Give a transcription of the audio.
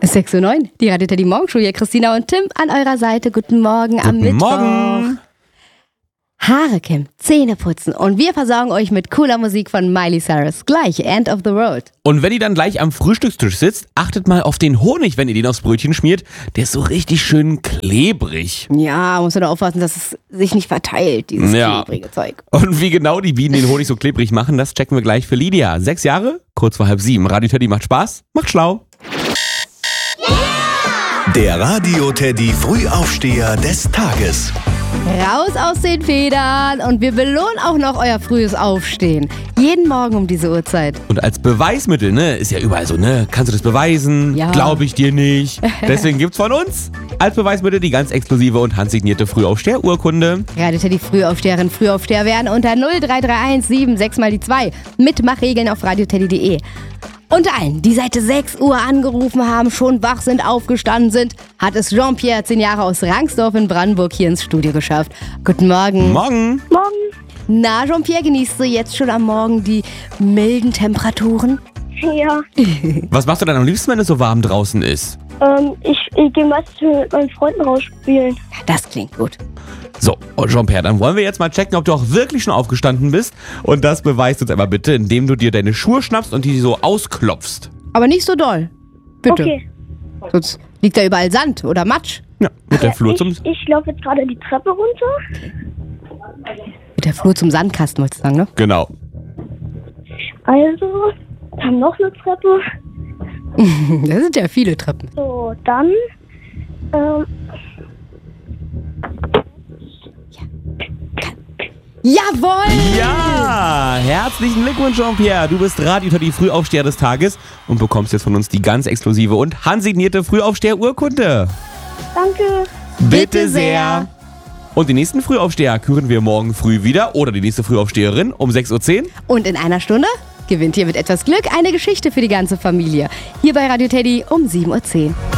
Bis 6:09 Uhr, die Radio Teddy Morgenshow. Hier Christina und Tim an eurer Seite. Guten Morgen am Mittwoch. Guten Morgen. Haare kämmen, Zähne putzen und wir versorgen euch mit cooler Musik von Miley Cyrus. Gleich End of the Road. Und wenn ihr dann gleich am Frühstückstisch sitzt, achtet mal auf den Honig, wenn ihr den aufs Brötchen schmiert. Der ist so richtig schön klebrig. Ja, muss man doch aufpassen, dass es sich nicht verteilt, dieses klebrige Zeug. Und wie genau die Bienen den Honig so klebrig machen, das checken wir gleich für Lydia. 6 Jahre, kurz vor 6:30. Radio Teddy macht Spaß, macht schlau. Der Radio Teddy Frühaufsteher des Tages. Raus aus den Federn und wir belohnen auch noch euer frühes Aufstehen. Jeden Morgen um diese Uhrzeit. Und als Beweismittel, ist ja überall so, kannst du das beweisen? Ja. Glaube ich dir nicht. Deswegen gibt's von uns als Beweismittel die ganz exklusive und handsignierte Frühaufsteher-Urkunde. Radio Teddy Frühaufsteherin, Frühaufsteher werden unter 0331 76 mal die 2. Mitmachregeln auf radioteddy.de. Unter allen, die seit 6 Uhr angerufen haben, schon wach sind, aufgestanden sind, hat es Jean-Pierre, 10 Jahre aus Rangsdorf in Brandenburg, hier ins Studio geschafft. Guten Morgen. Morgen. Morgen. Na, Jean-Pierre, genießt du jetzt schon am Morgen die milden Temperaturen? Ja. Was machst du dann am liebsten, wenn es so warm draußen ist? Ich gehe meistens mit meinen Freunden rausspielen. Das klingt gut. So, Jean-Pierre, dann wollen wir jetzt mal checken, ob du auch wirklich schon aufgestanden bist. Und das beweist uns einmal bitte, indem du dir deine Schuhe schnappst und die so ausklopfst. Aber nicht so doll. Bitte. Okay. Sonst liegt da überall Sand oder Matsch. Ja, mit der Flur zum... Ich laufe jetzt gerade die Treppe runter. Mit der Flur zum Sandkasten, wolltest du sagen, ne? Genau. Also, dann noch eine Treppe. Das sind ja viele Treppen. So, dann... Jawohl! Ja, herzlichen Glückwunsch, Jean-Pierre. Du bist Radio Teddy Frühaufsteher des Tages und bekommst jetzt von uns die ganz exklusive und handsignierte Frühaufsteher-Urkunde. Danke. Bitte sehr. Und den nächsten Frühaufsteher küren wir morgen früh wieder oder die nächste Frühaufsteherin um 6:10 Uhr. Und in einer Stunde gewinnt ihr mit etwas Glück eine Geschichte für die ganze Familie. Hier bei Radio Teddy um 7:10 Uhr.